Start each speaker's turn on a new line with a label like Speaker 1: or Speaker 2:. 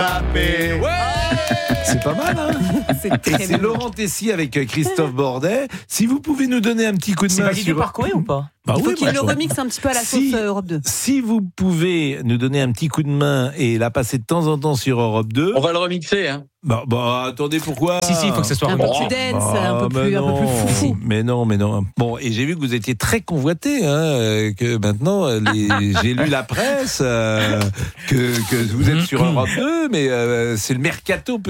Speaker 1: Ouais. C'est pas mal, hein.
Speaker 2: C'est
Speaker 1: Et
Speaker 2: très
Speaker 1: c'est
Speaker 2: bien.
Speaker 1: Laurent Tessier avec Christophe Bordet. Si vous pouvez nous donner un petit coup de
Speaker 3: C'est
Speaker 1: main
Speaker 3: validé
Speaker 1: sur...
Speaker 3: par Coé ou pas?
Speaker 1: Bah
Speaker 2: Il faut
Speaker 1: oui,
Speaker 2: qu'il
Speaker 1: bah,
Speaker 2: le
Speaker 1: je-
Speaker 2: remixe un petit peu à la
Speaker 1: Si-
Speaker 2: sauce Europe 2.
Speaker 1: Si vous pouvez nous donner un petit coup de main et la passer de temps en temps sur Europe 2.
Speaker 4: On va le remixer, hein.
Speaker 1: Bah, attendez, pourquoi?
Speaker 3: Si, il faut que ce soit
Speaker 2: Un peu
Speaker 3: remixé.
Speaker 2: plus dance, un peu
Speaker 1: mais
Speaker 2: plus foufou.
Speaker 1: Mais non. Bon, et j'ai vu que vous étiez très convoité, hein, que maintenant, j'ai lu la presse, que vous êtes sur Europe 2, mais c'est le mercato